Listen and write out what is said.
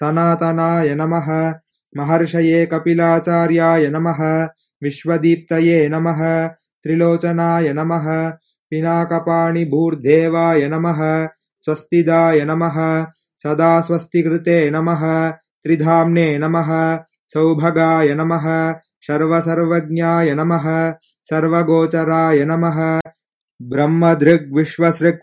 सनातनाय नमः। महर्षये कपिलाचार्याय नमः। विश्वदीप्तये नमः। त्रिलोचनाय नमः। पिनाकपाणिभूर्देवाय नमः। स्वस्तिदाय नमः। सदा स्वस्तिकृते नमः। त्रिधाम्ने नमः। सौभगाय नमः। सर्वसर्वज्ञाय नमः। सर्वगोचराय नमः। ब्रह्मदृग् विश्वसृक्